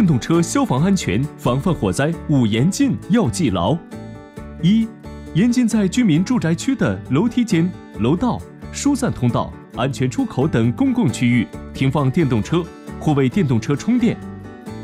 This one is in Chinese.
电动车消防安全、防范火灾5严禁要记牢。1、严禁在居民住宅区的楼梯间、楼道、疏散通道、安全出口等公共区域停放电动车，或为电动车充电。